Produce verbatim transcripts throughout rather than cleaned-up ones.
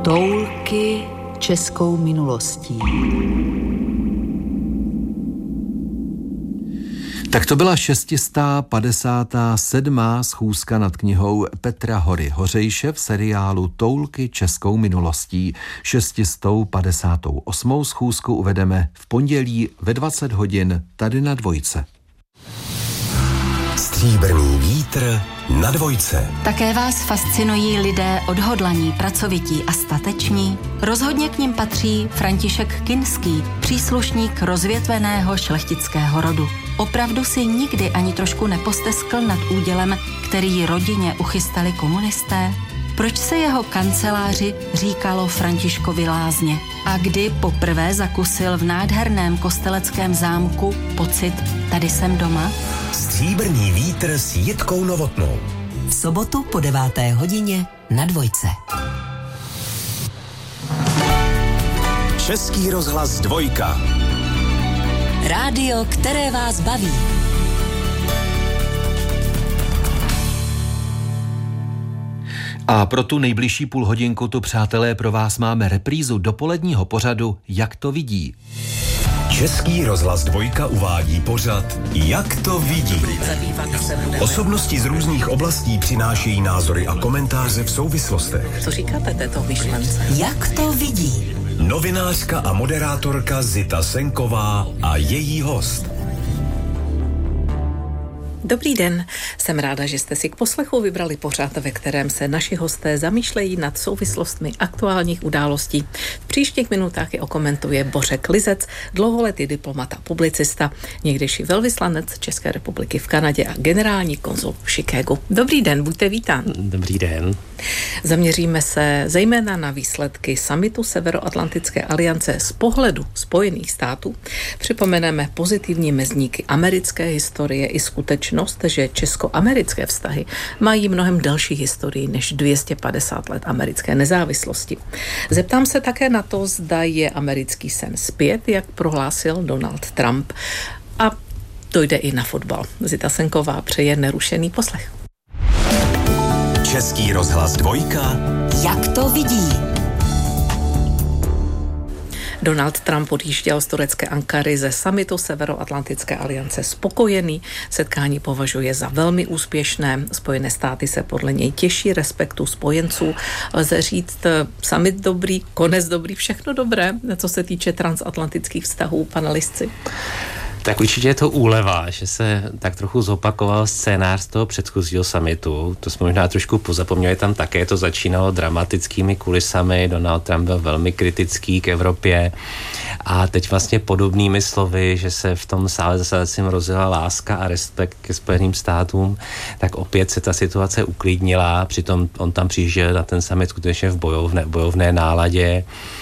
Toulky českou minulostí. Tak to byla šestistá padesátá sedmá schůzka nad knihou Petra Hory Hořejše v seriálu Toulky českou minulostí. šestistou padesátou osmou schůzku uvedeme v pondělí ve dvacet hodin tady na Dvojce. Stříbrný vítr na Dvojce. Také vás fascinují lidé odhodlaní, pracovití a stateční? Rozhodně k nim patří František Kinský, příslušník rozvětveného šlechtického rodu. Opravdu si nikdy ani trošku neposteskl nad údělem, který rodině uchystali komunisté? Proč se jeho kanceláři říkalo Františkovi lázně? A kdy poprvé zakusil v nádherném kosteleckém zámku pocit, tady jsem doma? Stříbrný vítr s Jitkou Novotnou. V sobotu po deváté hodině na Dvojce. Český rozhlas Dvojka. Rádio, které vás baví. A pro tu nejbližší půl hodinku tu, přátelé, pro vás máme reprízu dopoledního pořadu Jak to vidí. Český rozhlas Dvojka uvádí pořad Jak to vidí. Osobnosti z různých oblastí přinášejí názory a komentáře v souvislostech. Co říkáte této myšlence? Jak to vidí? Novinářka a moderátorka Zita Senková a její host. Dobrý den, jsem ráda, že jste si k poslechu vybrali pořad, ve kterém se naši hosté zamýšlejí nad souvislostmi aktuálních událostí. V příštích minutách je okomentuje Bořek Lizec, dlouholetý diplomat a publicista, někdejší velvyslanec České republiky v Kanadě a generální konzul v Chicagu. Dobrý den, buďte vítán. Dobrý den. Zaměříme se zejména na výsledky summitu Severoatlantické aliance z pohledu Spojených států. Připomeneme pozitivní mezníky americké historie i skutečnost, že česko-americké vztahy mají mnohem delší historii než dvě stě padesát let americké nezávislosti. Zeptám se také na to, zda je americký sen zpět, jak prohlásil Donald Trump. A dojde i na fotbal. Zita Senková přeje nerušený poslech. Český rozhlas Dvojka. Jak to vidí? Donald Trump odjížděl z turecké Ankary ze summitu Severoatlantické aliance spokojený. Setkání považuje za velmi úspěšné. Spojené státy se podle něj těší respektu spojenců. Lze říct, summit dobrý, konec dobrý, všechno dobré, co se týče transatlantických vztahů, panelistci. Tak určitě je to úleva, že se tak trochu zopakoval scénář z toho předchozího summitu. To jsme možná trošku pozapomněli, tam také to začínalo dramatickými kulisami. Donald Trump byl velmi kritický k Evropě a teď vlastně podobnými slovy, že se v tom sále zasadacím rozjela láska a respekt ke Spojeným státům, tak opět se ta situace uklidnila. Přitom on tam přijížděl na ten summit skutečně v bojovné, bojovné náladě.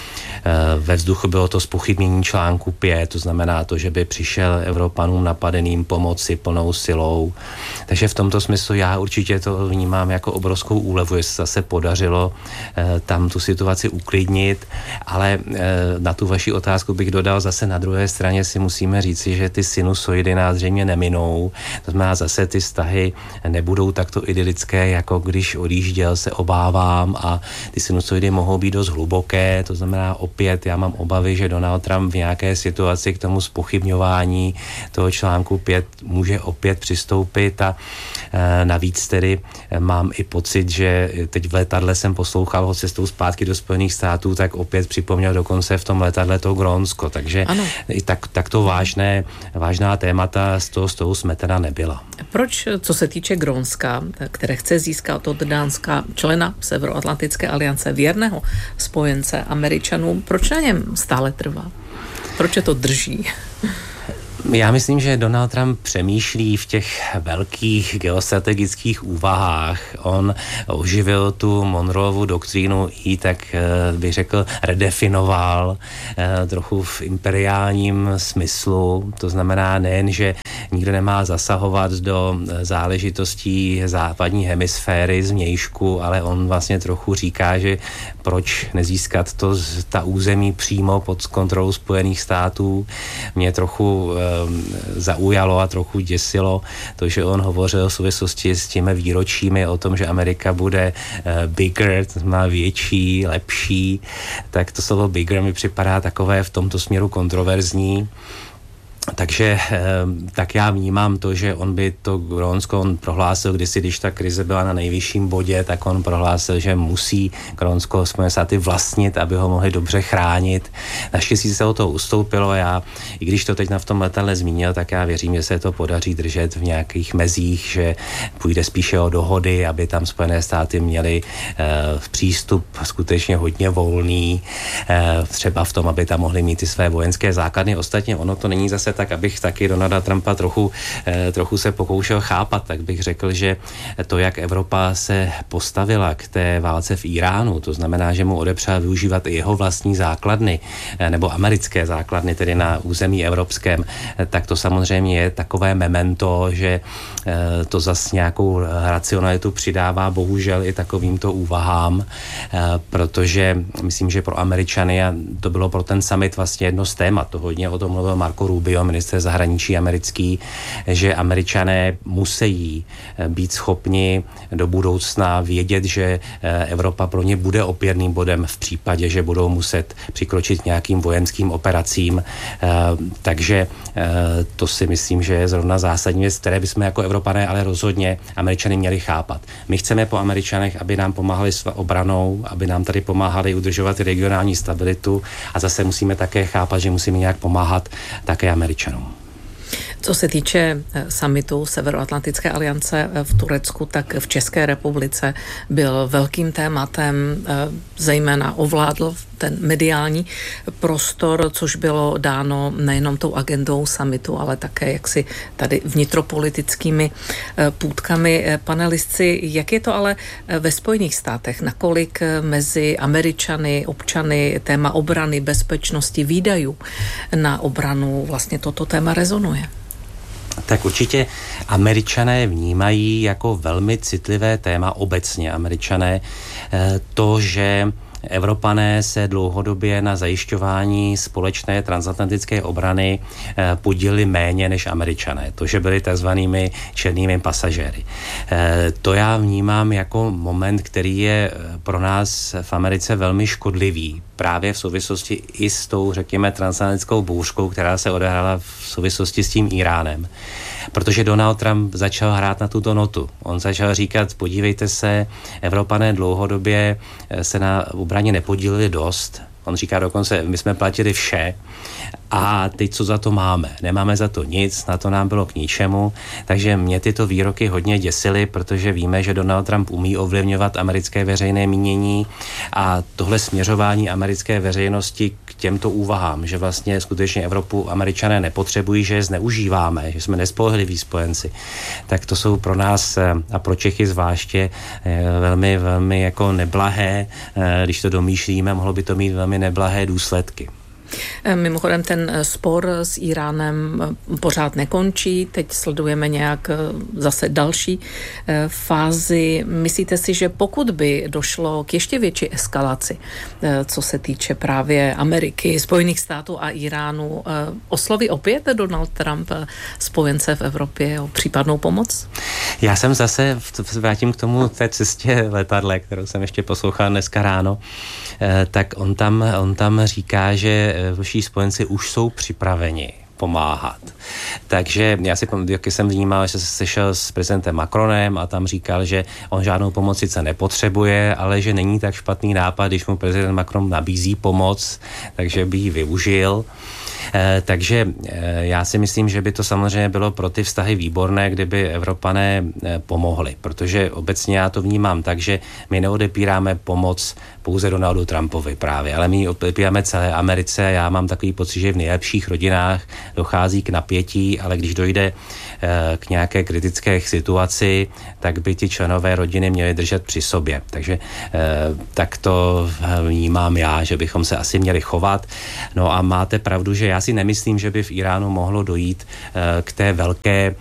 Ve vzduchu bylo to zpochybnění článku pět, to znamená to, že by přišel Evropanům napadeným pomoci plnou silou. Takže v tomto smyslu já určitě to vnímám jako obrovskou úlevu, že se zase podařilo eh, tam tu situaci uklidnit, ale eh, na tu vaši otázku bych dodal zase na druhé straně si musíme říci, že ty sinusoidy nás zřejmě neminou. To znamená zase ty vztahy nebudou takto idylické, jako když odjížděl, se obávám, a ty sinusoidy mohou být dost hluboké, to znamená opět já mám obavy, že Donald Trump v nějaké situaci k tomu zpochybňování toho článku pět může opět přistoupit a e, navíc tedy e, mám i pocit, že teď v letadle jsem poslouchal ho cestou zpátky do Spojených států, tak opět připomněl dokonce v tom letadle to Grónsko, takže i tak, tak to vážné, vážná témata z toho, z toho jsme teda nebyla. Proč, co se týče Grónska, které chce získat od Dánska člena Severoatlantické aliance, věrného spojence Američanům, proč na něm stále trvá? Proč je to drží? Já myslím, že Donald Trump přemýšlí v těch velkých geostrategických úvahách. On oživil tu Monroeovu doktrínu i tak bych řekl redefinoval trochu v imperiálním smyslu. To znamená nejen, že nikdo nemá zasahovat do záležitostí západní hemisféry zvnějšku, ale on vlastně trochu říká, že proč nezískat to, ta území přímo pod kontrolou Spojených států. Mě trochu zaujalo a trochu děsilo to, že on hovořil v souvislosti s těmi výročími o tom, že Amerika bude bigger, to znamená větší, lepší, tak to slovo bigger mi připadá takové v tomto směru kontroverzní. Takže tak já vnímám to, že on by to Grónsko, on prohlásil kdysi, když ta krize byla na nejvyšším bodě, tak on prohlásil, že musí Grónsko Spojené státy vlastnit, aby ho mohli dobře chránit. Naštěstí se o to ustoupilo. Já, i když to teď na v tom letadle zmínil, tak já věřím, že se to podaří držet v nějakých mezích, že půjde spíše o dohody, aby tam Spojené státy měly eh, přístup skutečně hodně volný, eh, třeba v tom, aby tam mohli mít ty své vojenské základny. Ostatně ono to není zase tak, abych taky Donalda Trumpa trochu, eh, trochu se pokoušel chápat, tak bych řekl, že to, jak Evropa se postavila k té válce v Iránu, to znamená, že mu odepřela využívat i jeho vlastní základny, eh, nebo americké základny, tedy na území evropském, eh, tak to samozřejmě je takové memento, že eh, to zas nějakou racionalitu přidává bohužel i takovýmto úvahám, eh, protože myslím, že pro Američany, a to bylo pro ten summit vlastně jedno z témat, to hodně o tom mluvil Marco Rubio, ministr zahraničí americký, že Američané musí být schopni do budoucna vědět, že Evropa pro ně bude opěrným bodem v případě, že budou muset přikročit k nějakým vojenským operacím. Takže to si myslím, že je zrovna zásadní věc, které bychom jako Evropané ale rozhodně Američany měli chápat. My chceme po Američanech, aby nám pomáhali s obranou, aby nám tady pomáhali udržovat regionální stabilitu, a zase musíme také chápat, že musíme nějak pomáhat také Američanům. Co se týče summitu Severoatlantické aliance v Turecku, tak v České republice byl velkým tématem, zejména ovládl ten mediální prostor, což bylo dáno nejenom tou agendou summitu, ale také jaksi tady vnitropolitickými půtkami. Panelistci, jak je to ale ve Spojených státech? Nakolik mezi Američany, občany téma obrany, bezpečnosti, výdajů na obranu vlastně toto téma rezonuje? Tak určitě Američané vnímají jako velmi citlivé téma obecně. Američané to, že Evropané se dlouhodobě na zajišťování společné transatlantické obrany podíleli méně než Američané. To, že byli takzvanými černými pasažéry. To já vnímám jako moment, který je pro nás v Americe velmi škodlivý. Právě v souvislosti i s tou, řekněme, transatlantickou bouřkou, která se odehrála v souvislosti s tím Iránem. Protože Donald Trump začal hrát na tuto notu. On začal říkat, podívejte se, Evropané dlouhodobě se na obraně nepodíleli dost. On říká dokonce, my jsme platili vše a teď co za to máme? Nemáme za to nic, na to nám bylo k ničemu, takže mě tyto výroky hodně děsily, protože víme, že Donald Trump umí ovlivňovat americké veřejné mínění a tohle směřování americké veřejnosti k těmto úvahám, že vlastně skutečně Evropu Američané nepotřebují, že je zneužíváme, že jsme nespolehliví spojenci, tak to jsou pro nás a pro Čechy zvláště velmi, velmi jako neblahé, když to domýšlíme, mohlo by to mít velmi neblahé důsledky. Mimochodem ten spor s Iránem pořád nekončí, teď sledujeme nějak zase další fázi. Myslíte si, že pokud by došlo k ještě větší eskalaci, co se týče právě Ameriky, Spojených států a Iránu, osloví opět Donald Trump spojence v Evropě o případnou pomoc? Já jsem zase, vrátím k tomu té cestě letadle, kterou jsem ještě poslouchal dneska ráno, tak on tam, on tam říká, že vaši spojenci už jsou připraveni pomáhat. Takže já si jak jsem vnímal, že se sešel s prezidentem Macronem a tam říkal, že on žádnou pomoc sice nepotřebuje, ale že není tak špatný nápad, když mu prezident Macron nabízí pomoc, takže by ji využil. Eh, takže eh, já si myslím, že by to samozřejmě bylo pro ty vztahy výborné, kdyby Evropané eh, pomohli, protože obecně já to vnímám tak, že my neodepíráme pomoc pouze Donaldu Trumpovi právě, ale my ji odepíráme celé Americe. Já mám takový pocit, že v nejlepších rodinách dochází k napětí, ale když dojde eh, k nějaké kritické situaci, tak by ti členové rodiny měli držet při sobě. Takže eh, tak to vnímám já, že bychom se asi měli chovat. No a máte pravdu, že já si nemyslím, že by v Iránu mohlo dojít k té velké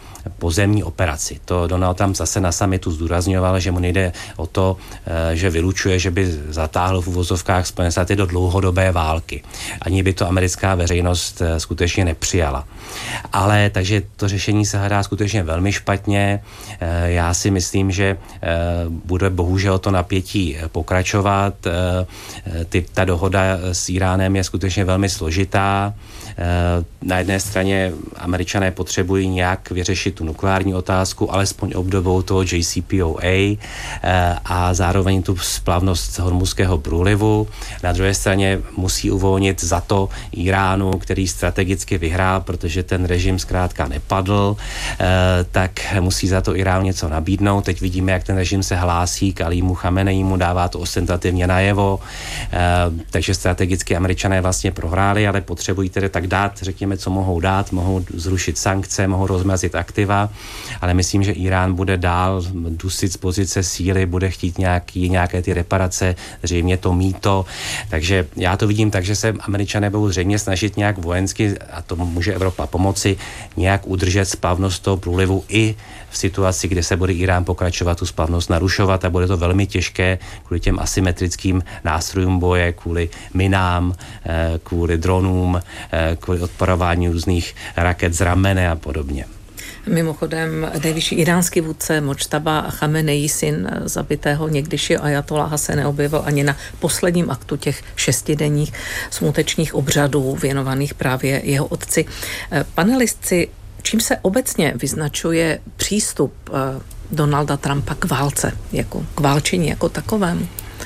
pozemní operaci. To Donald Trump zase na summitu zdůrazňoval, že mu nejde o to, že vylučuje, že by zatáhl v uvozovkách Spojené státy do dlouhodobé války. Ani by to americká veřejnost skutečně nepřijala. Ale takže to řešení se hledá skutečně velmi špatně. Já si myslím, že bude bohužel to napětí pokračovat. Ty, ta dohoda s Iránem je skutečně velmi složitá. Na jedné straně Američané potřebují nějak vyřešit tu nukleární otázku, alespoň obdobou toho J C P O A a zároveň tu splavnost Hormuzského průlivu. Na druhé straně musí uvolnit za to Iránu, který strategicky vyhrál, protože ten režim zkrátka nepadl, tak musí za to Irán něco nabídnout. Teď vidíme, jak ten režim se hlásí k Alímu Chamenejímu, dává to ostentativně najevo, takže strategicky Američané vlastně prohráli, ale potřebují tedy tak dát, řekněme, co mohou dát, mohou zrušit sankce, mohou rozmrazit aktiva, ale myslím, že Irán bude dál dusit z pozice síly, bude chtít nějaký, nějaké ty reparace, zřejmě to mýto, takže já to vidím tak, že se Američané budou zřejmě snažit nějak vojensky, a to může Evropa pomoci, nějak udržet splavnost toho průlivu i v situaci, kde se bude Irán pokračovat tu splavnost narušovat a bude to velmi těžké kvůli těm asymetrickým nástrojům boje, kvůli minám, kvůli dronům, kvůli odporování různých raket z ramene a podobně. Mimochodem, nejvyšší iránský vůdce Mojtaba Chameneí, syn zabitého někdyšího ajatoláha, se neobjevil ani na posledním aktu těch šestidenních smutečních obřadů věnovaných právě jeho otci. Panelistci, čím se obecně vyznačuje přístup Donalda Trumpa k válce, jako k válčení jako takovému?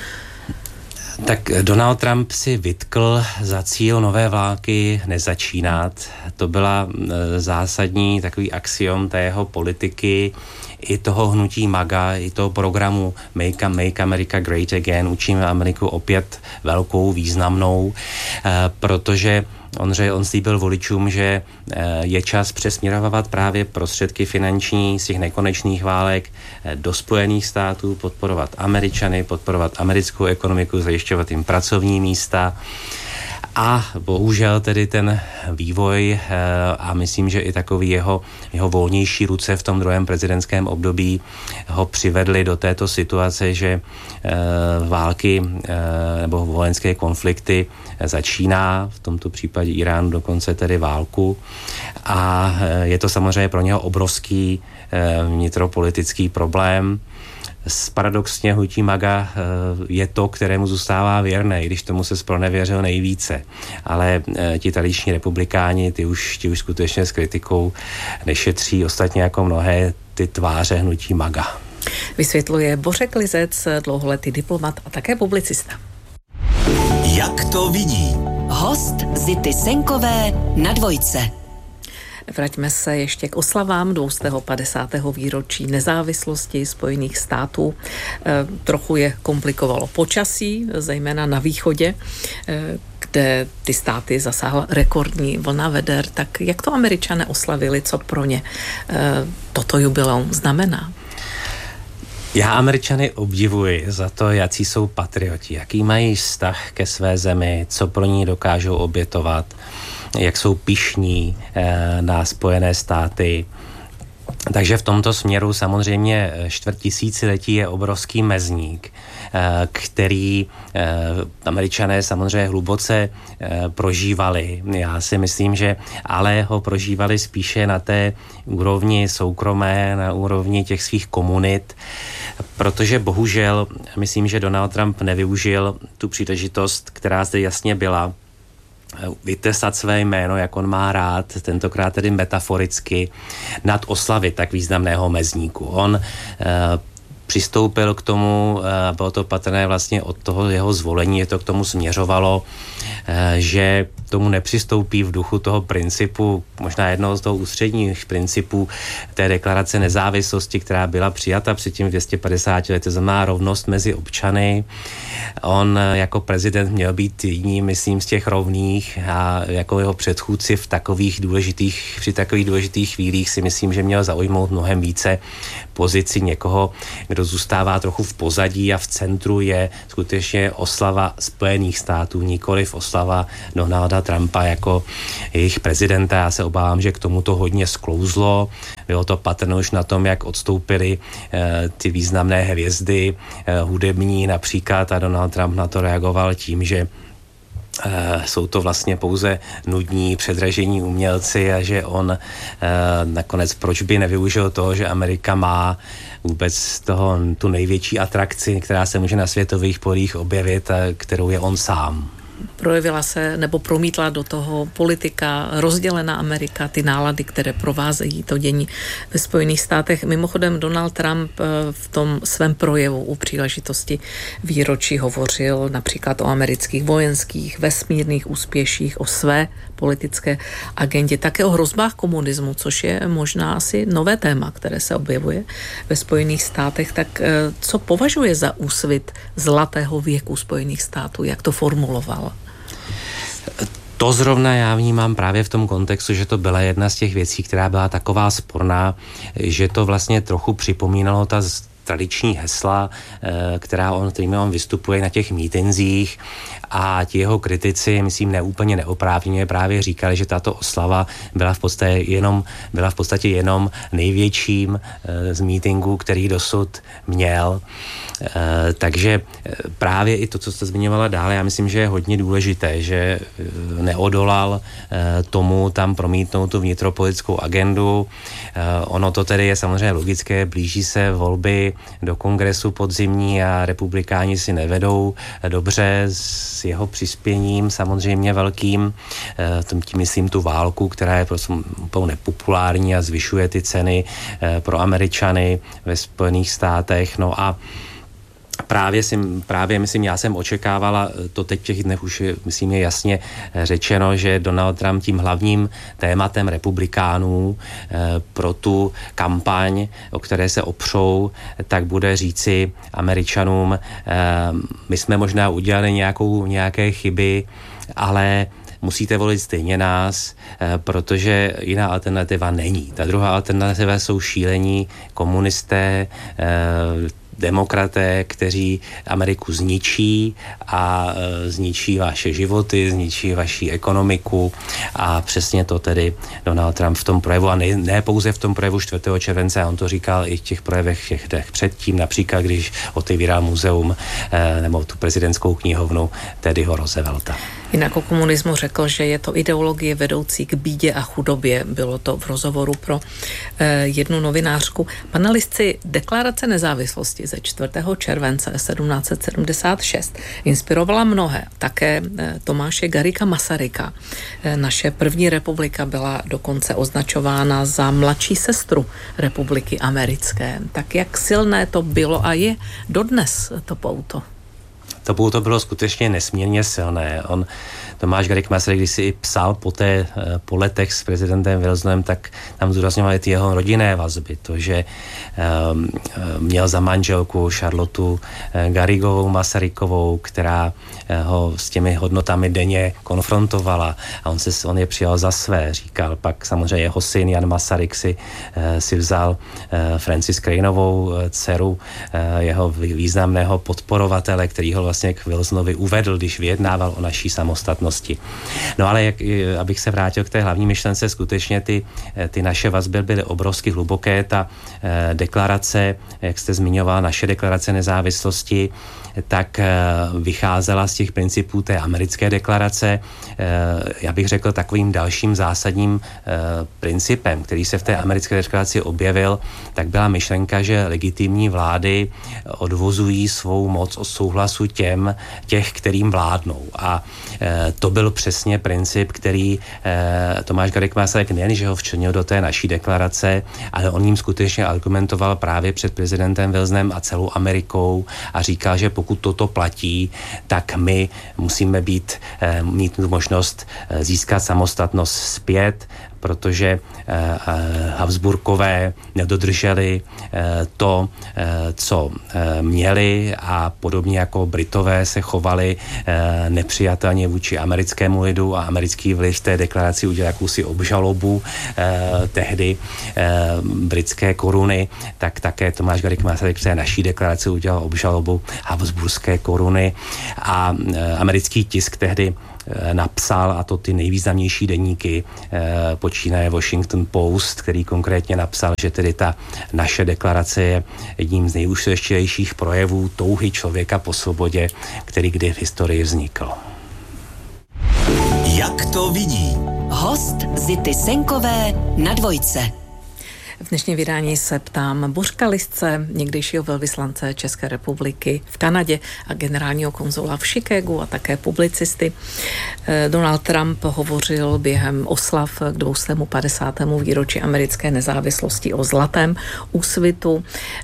Tak Donald Trump si vytkl za cíl nové války nezačínat. To byla zásadní takový axiom té jeho politiky, i toho hnutí MAGA, i toho programu Make, Make America Great Again. Učíme Ameriku opět velkou, významnou, protože On, on slíbil voličům, že je čas přesměrovat právě prostředky finanční z těch nekonečných válek do Spojených států, podporovat Američany, podporovat americkou ekonomiku, zajišťovat jim pracovní místa. A bohužel tedy ten vývoj a myslím, že i takový jeho, jeho volnější ruce v tom druhém prezidentském období ho přivedli do této situace, že války nebo vojenské konflikty začíná, v tomto případě Iránu dokonce tedy válku, a je to samozřejmě pro něho obrovský vnitropolitický problém. Paradoxně hnutí MAGA je to, kterému zůstává věrné, i když tomu se zpronevěřil nejvíce. Ale ti tradiční republikáni, ty už, ti už skutečně s kritikou nešetří, ostatně jako mnohé ty tváře hnutí MAGA. Vysvětluje Bořek Lizec, dlouholetý diplomat a také publicista. Jak to vidí? Host Zity Senkové na Dvojce. Vraťme se ještě k oslavám dvoustého padesátého výročí nezávislosti Spojených států. E, trochu je komplikovalo počasí, zejména na východě, e, kde ty státy zasáhla rekordní vlna veder. Tak jak to Američané oslavili, co pro ně e, toto jubileum znamená? Já Američany obdivuji za to, jaký jsou patrioti, jaký mají vztah ke své zemi, co pro ní dokážou obětovat, jak jsou pyšní eh, na Spojené státy. Takže v tomto směru samozřejmě čtvrt tisíciletí je obrovský mezník, eh, který eh, Američané samozřejmě hluboce eh, prožívali. Já si myslím, že ale ho prožívali spíše na té úrovni soukromé, na úrovni těch svých komunit, protože bohužel myslím, že Donald Trump nevyužil tu příležitost, která zde jasně byla, vytesat své jméno, jak on má rád, tentokrát tedy metaforicky, nad oslavy tak významného mezníku. On eh, přistoupil k tomu, eh, bylo to patrné vlastně od toho jeho zvolení, je to k tomu směřovalo, eh, že tomu nepřistoupí v duchu toho principu, možná jednoho z toho ústředních principů té deklarace nezávislosti, která byla přijata před tím dvě stě padesáti lety, znamená rovnost mezi občany. On jako prezident měl být jedním, myslím, z těch rovných, a jako jeho předchůdci v takových důležitých, při takových důležitých chvílích si myslím, že měl zaujmout mnohem více pozici někoho, kdo kdo zůstává trochu v pozadí a v centru je skutečně oslava Spojených států, nikoliv oslava Donalda Trumpa jako jejich prezidenta. Já se obávám, že k tomu to hodně sklouzlo. Bylo to patrno už na tom, jak odstoupily e, ty významné hvězdy e, hudební například, a Donald Trump na to reagoval tím, že Uh, jsou to vlastně pouze nudní, předražení umělci a že on uh, nakonec proč by nevyužil toho, že Amerika má vůbec toho, tu největší atrakci, která se může na světových polích objevit, a kterou je on sám. Projevila se nebo promítla do toho politika, rozdělená Amerika, ty nálady, které provázejí to dění ve Spojených státech. Mimochodem Donald Trump v tom svém projevu u příležitosti výročí hovořil například o amerických vojenských, vesmírných úspěších, o své politické agendě, také o hrozbách komunismu, což je možná asi nové téma, které se objevuje ve Spojených státech. Tak co považuje za úsvit zlatého věku Spojených států? Jak to formuloval? To zrovna já vnímám právě v tom kontextu, že to byla jedna z těch věcí, která byla taková sporná, že to vlastně trochu připomínalo ta tradiční hesla, která on, kterými on vystupuje na těch mítinzích, a ti jeho kritici, myslím, neúplně neoprávněně právě říkali, že tato oslava byla v podstatě jenom, byla v podstatě jenom největším z mítinků, který dosud měl. Takže právě i to, co jste zmiňovala dále, já myslím, že je hodně důležité, že neodolal tomu tam promítnout tu vnitropolitickou agendu. Ono to tedy je samozřejmě logické, blíží se volby do kongresu podzimní a republikáni si nevedou dobře s jeho přispěním samozřejmě velkým, tím myslím tu válku, která je prostě úplně nepopulární a zvyšuje ty ceny pro Američany ve Spojených státech. No a Právě, si, právě myslím, já jsem očekávala, to teď v těch dnech už myslím je jasně řečeno, že Donald Trump tím hlavním tématem republikánů eh, pro tu kampaň, o které se opřou, tak bude říci Američanům, eh, my jsme možná udělali nějakou, nějaké chyby, ale musíte volit stejně nás, eh, protože jiná alternativa není. Ta druhá alternativa jsou šílení komunisté, eh, demokraté, kteří Ameriku zničí a e, zničí vaše životy, zničí vaši ekonomiku, a přesně to tedy Donald Trump v tom projevu, a ne, ne pouze v tom projevu čtvrtého července, on to říkal i v těch projevech těch dnech předtím, například když otevíral muzeum e, nebo tu prezidentskou knihovnu Teddyho Roosevelta. Jinak o komunismu řekl, že je to ideologie vedoucí k bídě a chudobě. Bylo to v rozhovoru pro eh, jednu novinářku. Panelistci Deklarace nezávislosti ze čtvrtého července sedmnáct set sedmdesát šest inspirovala mnohé. Také eh, Tomáše Garrigua Masaryka. Eh, naše první republika byla dokonce označována za mladší sestru republiky americké. Tak jak silné to bylo a je dodnes to pouto? To pouto bylo skutečně nesmírně silné. On, Tomáš Garrigue Masaryk, když si i psal po, té, po letech s prezidentem Wilsonem, tak tam zdůrazňovali ty jeho rodinné vazby. To, že um, měl za manželku Charlotu Garrigovou Masarykovou, která ho s těmi hodnotami denně konfrontovala, a on, se, on je přijal za své, říkal. Pak samozřejmě jeho syn Jan Masaryk si, si vzal uh, Francis Craneovou dceru, uh, jeho významného podporovatele, který ho vlastně k Wilsonovi uvedl, když vyjednával o naší samostatnosti. No ale jak, abych se vrátil k té hlavní myšlence, skutečně ty, ty naše vazby byly obrovsky hluboké. Ta eh, deklarace, jak jste zmiňoval, naše deklarace nezávislosti, tak eh, vycházela z těch principů té americké deklarace. Eh, já bych řekl takovým dalším zásadním eh, principem, který se v té americké deklaraci objevil, tak byla myšlenka, že legitimní vlády odvozují svou moc od souhlasu těm, těch, kterým vládnou. A e, to byl přesně princip, který e, Tomáš Garrigue Masaryk nejen, že ho včlenil do té naší deklarace, ale on jim skutečně argumentoval právě před prezidentem Wilsonem a celou Amerikou a říkal, že pokud toto platí, tak my musíme být, e, mít možnost získat samostatnost zpět, protože Habsburkové nedodrželi to, co měli, a podobně jako Britové se chovali nepřijatelně vůči americkému lidu a americký vliv v té deklaraci udělal jakousi obžalobu tehdy britské koruny, tak také Tomáš Garrigue Masaryk v té naší deklaraci udělal obžalobu habsburské koruny a americký tisk tehdy napsal, a to ty nejvýznamnější deníky, počínaje Washington Post, který konkrétně napsal, že tedy ta naše deklarace je jedním z nejúžasnějších projevů touhy člověka po svobodě, který kdy v historii vznikl. Jak to vidí? Host Zity Senkové na Dvojce. V dnešním vydání se ptám Bořka Lisce, někdejšího velvyslance České republiky v Kanadě a generálního konzula v Chicagu a také publicisty. Donald Trump hovořil během oslav k dvoustému padesátému výročí americké nezávislosti o zlatém úsvitu.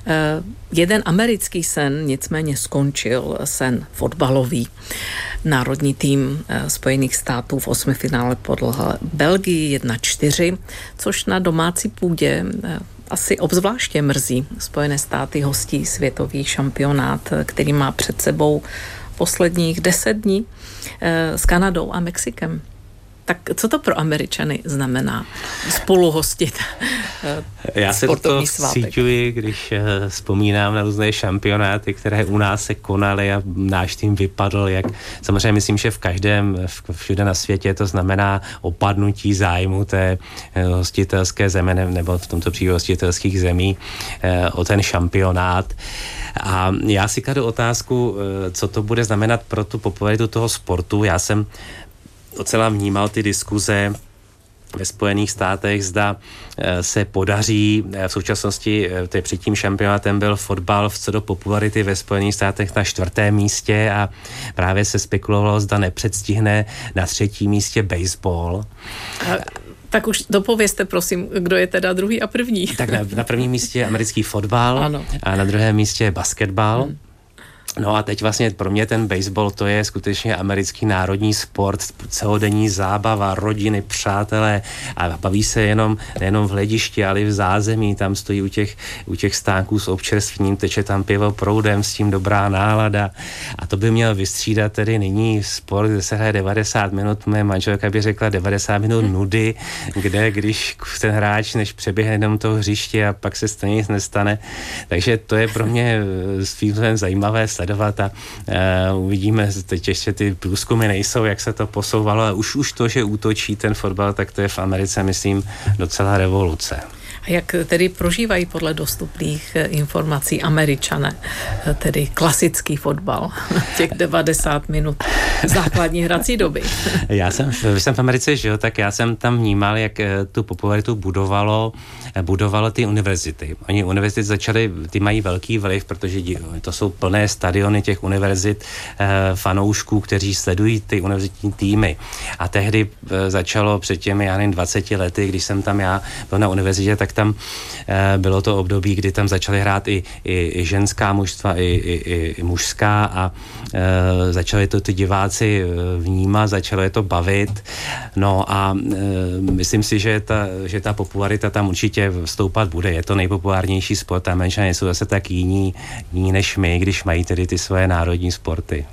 Jeden americký sen nicméně skončil, sen fotbalový. Národní tým Spojených států v osmifinále podlehl Belgii jedna čtyři, což na domácí půdě asi obzvláště mrzí. Spojené státy hostí světový šampionát, který má před sebou posledních deset dní s Kanadou a Mexikem. Tak co to pro Američany znamená spolu hostit Já se to cítuji, když uh, vzpomínám na různé šampionáty, které u nás se konaly a náš tým vypadl, jak samozřejmě myslím, že v každém, v, všude na světě to znamená opadnutí zájmu té uh, hostitelské země, nebo v tomto případě hostitelských zemí uh, o ten šampionát. A já si kladu otázku, uh, co to bude znamenat pro tu popularitu toho sportu. Já jsem docela vnímal ty diskuze ve Spojených státech, zda se podaří, v současnosti tedy před tím šampionátem byl fotbal v co do popularity ve Spojených státech na čtvrtém místě a právě se spekulovalo, zda nepředstihne na třetím místě baseball. A tak už dopovězte, prosím, kdo je teda druhý a první. Tak na, na prvním místě je americký fotbal, ano, a na druhém místě je basketbal. Hmm. No a teď vlastně pro mě ten baseball, to je skutečně americký národní sport, celodenní zábava, rodiny, přátelé a baví se jenom, nejenom v hledišti, ale i v zázemí, tam stojí u těch, u těch stánků s občerstvením, teče tam pivo proudem, s tím dobrá nálada a to by měl vystřídat tedy nyní sport, kde se hraje devadesát minut, moje manželka by řekla devadesát minut nudy, kde když ten hráč než přeběhne jenom toho hřiště a pak se stejně nic nestane, takže to je pro mě svým zajímavé sledovat a uh, uvidíme, teď ještě ty průzkumy nejsou, jak se to posouvalo, ale už, už to, že útočí ten fotbal, tak to je v Americe, myslím, docela revoluce. A jak tedy prožívají podle dostupných informací Američané, tedy klasický fotbal, těch devadesát minut základní hrací doby? Já jsem, když jsem v Americe žil, tak já jsem tam vnímal, jak tu popularitu budovalo, budovalo ty univerzity. Oni univerzity začaly, ty mají velký vliv, protože to jsou plné stadiony těch univerzit, fanoušků, kteří sledují ty univerzitní týmy. A tehdy začalo před těmi, já nevím, dvaceti lety, když jsem tam já byl na univerzitě, tak tam e, bylo to období, kdy tam začaly hrát i, i, i ženská mužstva, i, i, i mužská a e, začali to ty diváci vnímat, začalo je to bavit. No a e, myslím si, že ta, že ta popularita tam určitě stoupat bude. Je to nejpopulárnější sport a Američané nejsou zase tak jiní, jiní než my, když mají tedy ty svoje národní sporty.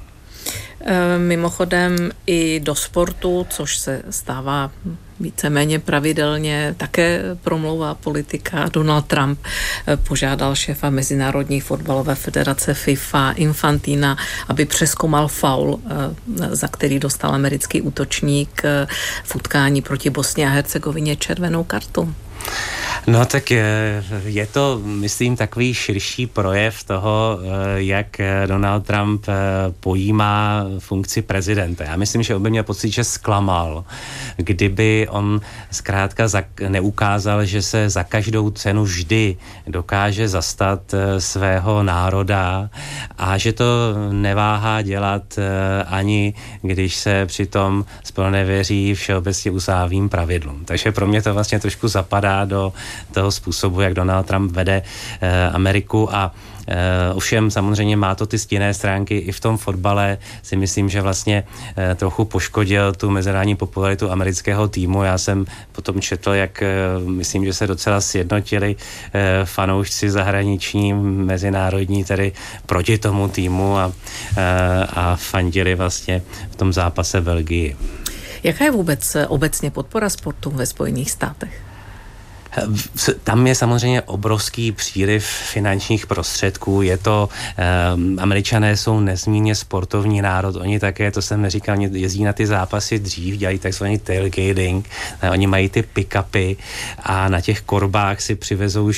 Mimochodem i do sportu, což se stává víceméně pravidelně, také promlouvá politika. Donald Trump požádal šéfa Mezinárodní fotbalové federace FIFA Infantina, aby přezkoumal faul, za který dostal americký útočník v utkání proti Bosně a Hercegovině červenou kartu. No tak je, je to, myslím, takový širší projev toho, jak Donald Trump pojímá funkci prezidenta. Já myslím, že on by měl pocit, že zklamal, kdyby on zkrátka neukázal, že se za každou cenu vždy dokáže zastat svého národa a že to neváhá dělat ani, když se přitom zpronevěří všeobecně uzávým pravidlům. Takže pro mě to vlastně trošku zapadá do toho způsobu, jak Donald Trump vede Ameriku a Uh, ovšem samozřejmě má to ty stinné stránky i v tom fotbale. Si myslím, že vlastně uh, trochu poškodil tu mezinárodní popularitu amerického týmu. Já jsem potom četl, jak uh, myslím, že se docela sjednotili uh, fanoušci zahraniční, mezinárodní, tedy proti tomu týmu a, uh, a fandili vlastně v tom zápase Belgii. Jaká je vůbec obecně podpora sportu ve Spojených státech? Tam je samozřejmě obrovský příliv finančních prostředků, je to, um, Američané jsou nesmírně sportovní národ, oni také, to jsem neříkal, jezdí na ty zápasy dřív, dělají takzvaný tailgating, oni mají ty pick-upy a na těch korbách si přivezou